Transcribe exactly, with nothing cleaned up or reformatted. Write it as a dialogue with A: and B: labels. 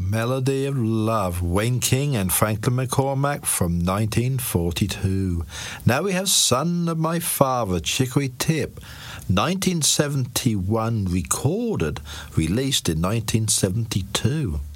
A: Melody of Love, Wayne King and Franklin McCormack from nineteen forty-two. Now we have Son of My Father, Chicory Tip, nineteen seventy-one recorded, released in nineteen seventy-two.